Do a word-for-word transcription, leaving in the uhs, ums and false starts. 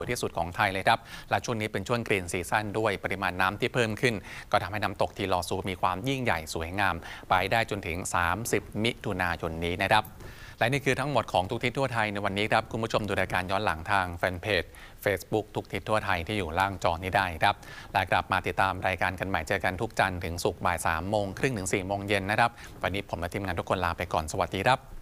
ที่สุดของไทยเลยครับและช่วงนี้เป็นช่วงกรีนซีซั่นด้วยปริมาณน้ำที่เพิ่มขึ้นก็ทำให้น้ำตกทีลอซูมีความยิ่งใหญ่สวยงามไปได้จนถึงสามสิบมิถุนายนนี้นะครับและนี่คือทั้งหมดของทุกทิศทั่วไทยในวันนี้ครับคุณผู้ชมดูรายการย้อนหลังทางแฟนเพจ Facebook ทุกทิศทั่วไทยที่อยู่ล่างจอนี้ได้ครับและกลับมาติดตามรายการกันใหม่เจอกันทุกจันทร์ถึงศุกร์บ่ายสามโมงครึ่งถึงสี่โมงเย็นนะครับวันนี้ผมและทีมงานทุกคนลาไปก่อนสวัสดีครับ